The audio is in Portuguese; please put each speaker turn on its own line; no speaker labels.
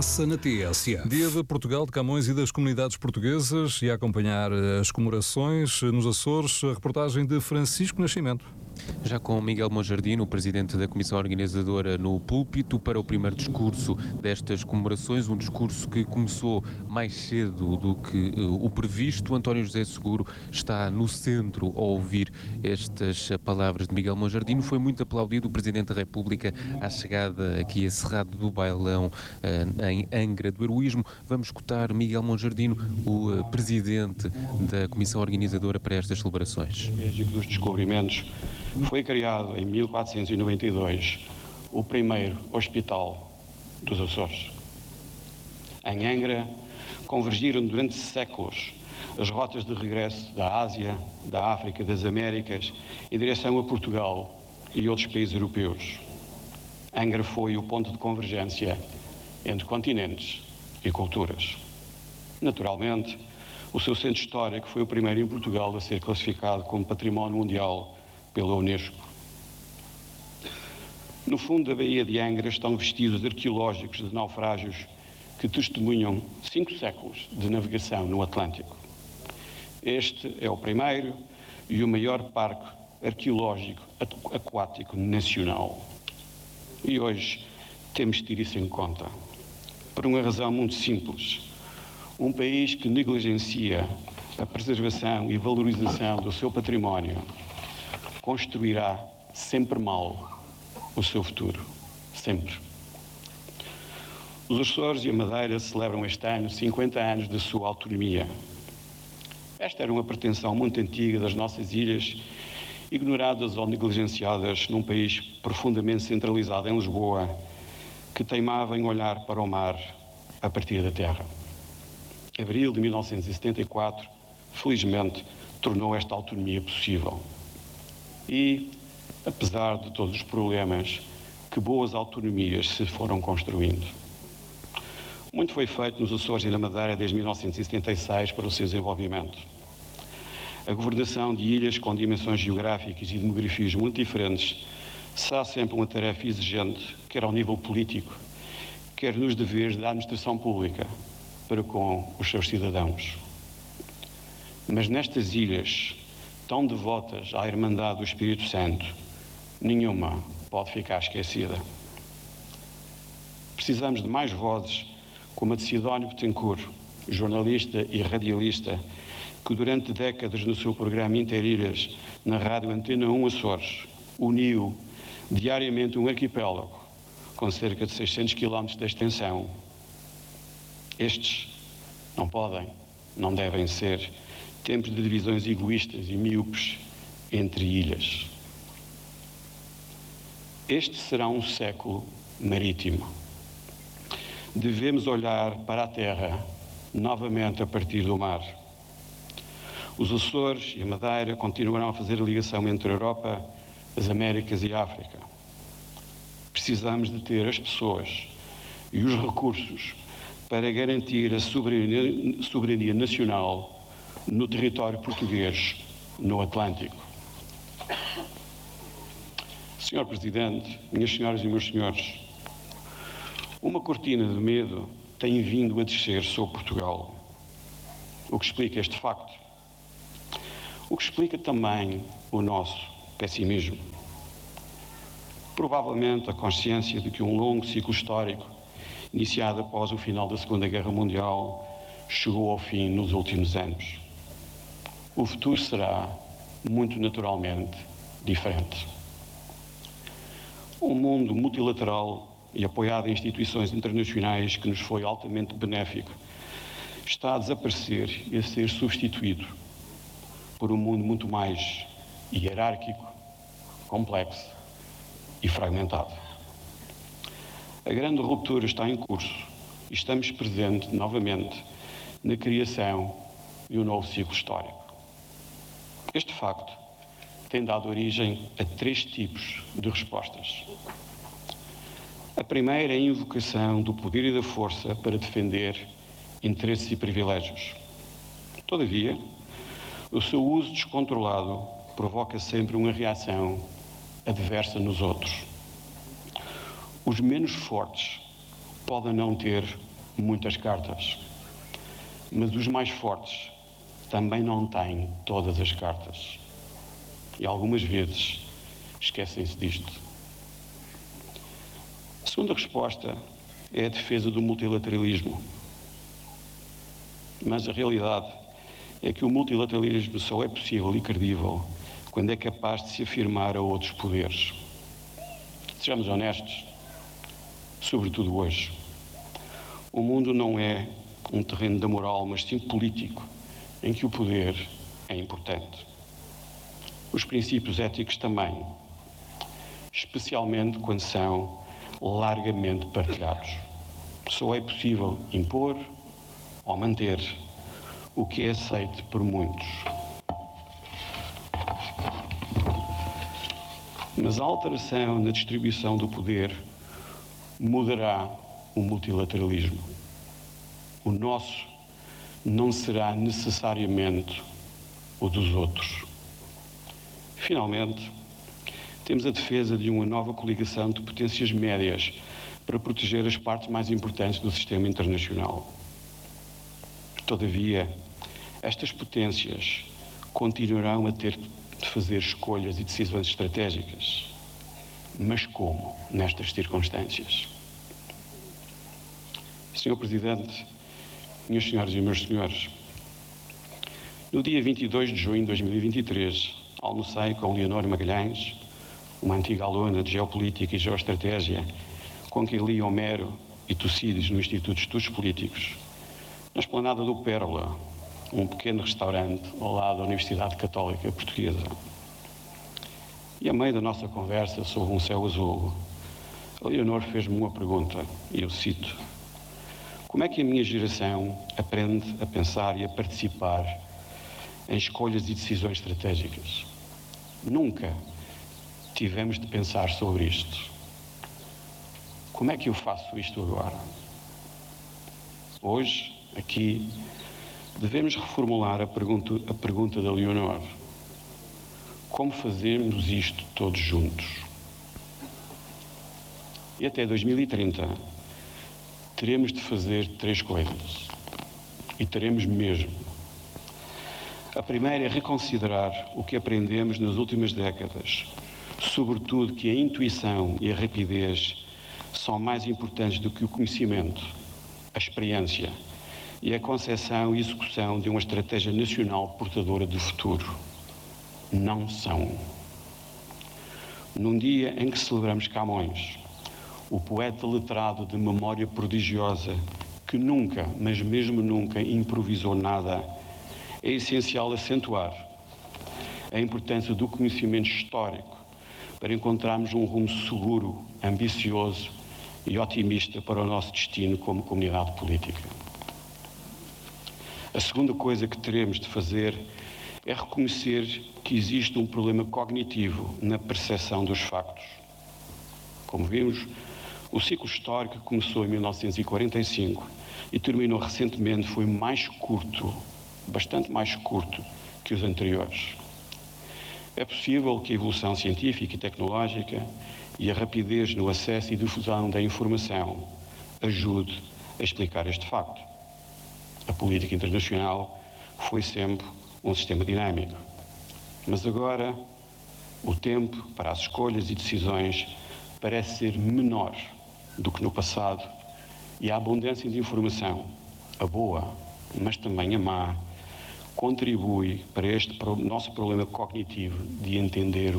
passa na TSF. Dia de Portugal, de Camões e das comunidades portuguesas, e a acompanhar as comemorações nos Açores, a reportagem de Francisco Nascimento.
Já com Miguel Monjardino, o presidente da Comissão Organizadora, no púlpito para o primeiro discurso destas comemorações, um discurso que começou mais cedo do que o previsto. António José Seguro está no centro a ouvir estas palavras de Miguel Monjardino. Foi muito aplaudido o Presidente da República à chegada aqui a Cerrado do Bailão, em Angra do Heroísmo. Vamos escutar Miguel Monjardino, o presidente da Comissão Organizadora para estas celebrações.
Dos descobrimentos, foi criado em 1492 o primeiro hospital dos Açores. Em Angra convergiram durante séculos as rotas de regresso da Ásia, da África, das Américas, em direção a Portugal e outros países europeus. Angra foi o ponto de convergência entre continentes e culturas. Naturalmente, o seu centro histórico foi o primeiro em Portugal a ser classificado como Património Mundial pela Unesco. No fundo da Baía de Angra estão vestígios arqueológicos de naufrágios que testemunham 5 séculos de navegação no Atlântico. Este é o primeiro e o maior parque arqueológico aquático nacional. E hoje temos de ter isso em conta, por uma razão muito simples. Um país que negligencia a preservação e valorização do seu património construirá sempre mal o seu futuro. Sempre. Os Açores e a Madeira celebram este ano 50 anos da sua autonomia. Esta era uma pretensão muito antiga das nossas ilhas, ignoradas ou negligenciadas num país profundamente centralizado em Lisboa, que teimava em olhar para o mar a partir da terra. Abril de 1974, felizmente, tornou esta autonomia possível. E, apesar de todos os problemas, que boas autonomias se foram construindo. Muito foi feito nos Açores e na Madeira desde 1976 para o seu desenvolvimento. A governação de ilhas com dimensões geográficas e demografias muito diferentes será sempre uma tarefa exigente, quer ao nível político, quer nos deveres da administração pública para com os seus cidadãos. Mas nestas ilhas, tão devotas à Irmandade do Espírito Santo, nenhuma pode ficar esquecida. Precisamos de mais vozes, como a de Sidónio Betancourt, jornalista e radialista, que durante décadas no seu programa Interilhas, na Rádio Antena 1 Açores, uniu diariamente um arquipélago com cerca de 600 km de extensão. Estes não podem, não devem ser tempos de divisões egoístas e míopes entre ilhas. Este será um século marítimo. Devemos olhar para a terra novamente a partir do mar. Os Açores e a Madeira continuarão a fazer a ligação entre a Europa, as Américas e a África. Precisamos de ter as pessoas e os recursos para garantir a soberania nacional no território português, no Atlântico. Senhor Presidente, minhas senhoras e meus senhores, uma cortina de medo tem vindo a descer sobre Portugal, o que explica este facto. O que explica também o nosso pessimismo. Provavelmente a consciência de que um longo ciclo histórico, iniciado após o final da Segunda Guerra Mundial, chegou ao fim nos últimos anos. O futuro será, muito naturalmente, diferente. Um mundo multilateral e apoiado em instituições internacionais que nos foi altamente benéfico está a desaparecer e a ser substituído por um mundo muito mais hierárquico, complexo e fragmentado. A grande ruptura está em curso e estamos presentes novamente na criação de um novo ciclo histórico. Este facto tem dado origem a 3 tipos de respostas. A primeira é a invocação do poder e da força para defender interesses e privilégios. Todavia, o seu uso descontrolado provoca sempre uma reação adversa nos outros. Os menos fortes podem não ter muitas cartas, mas os mais fortes também não têm todas as cartas. E algumas vezes esquecem-se disto. A segunda resposta é a defesa do multilateralismo. Mas a realidade é que o multilateralismo só é possível e credível quando é capaz de se afirmar a outros poderes. Sejamos honestos, sobretudo hoje. O mundo não é um terreno da moral, mas sim político, em que o poder é importante. Os princípios éticos também, especialmente quando são largamente partilhados. Só é possível impor ou manter o que é aceito por muitos. Mas a alteração na distribuição do poder mudará o multilateralismo. O nosso não será necessariamente o dos outros. Finalmente, temos a defesa de uma nova coligação de potências médias para proteger as partes mais importantes do sistema internacional. Todavia, estas potências continuarão a ter de fazer escolhas e decisões estratégicas. Mas como nestas circunstâncias? Senhor Presidente, minhas senhoras e meus senhores, no dia 22 de junho de 2023, almocei com Leonor Magalhães, uma antiga aluna de Geopolítica e Geoestratégia, com quem li Homero e Tucídides no Instituto de Estudos Políticos, na esplanada do Pérola, um pequeno restaurante ao lado da Universidade Católica Portuguesa. E a meio da nossa conversa sobre um céu azul, a Leonor fez-me uma pergunta, e eu cito: como é que a minha geração aprende a pensar e a participar em escolhas e decisões estratégicas? Nunca tivemos de pensar sobre isto. Como é que eu faço isto agora? Hoje, aqui, devemos reformular a pergunta da Leonor. Como fazermos isto todos juntos? E até 2030, teremos de fazer 3 coisas. E teremos mesmo. A primeira é reconsiderar o que aprendemos nas últimas décadas, sobretudo que a intuição e a rapidez são mais importantes do que o conhecimento, a experiência e a concepção e execução de uma estratégia nacional portadora de futuro. Não são. Num dia em que celebramos Camões, o poeta letrado de memória prodigiosa, que nunca, mas mesmo nunca, improvisou nada, é essencial acentuar a importância do conhecimento histórico para encontrarmos um rumo seguro, ambicioso e otimista para o nosso destino como comunidade política. A segunda coisa que teremos de fazer é reconhecer que existe um problema cognitivo na percepção dos factos. Como vimos, o ciclo histórico que começou em 1945 e terminou recentemente foi mais curto, bastante mais curto que os anteriores. É possível que a evolução científica e tecnológica e a rapidez no acesso e difusão da informação ajude a explicar este facto. A política internacional foi sempre um sistema dinâmico. Mas agora, o tempo para as escolhas e decisões parece ser menor do que no passado e a abundância de informação, a boa, mas também a má, contribui para este nosso problema cognitivo de entender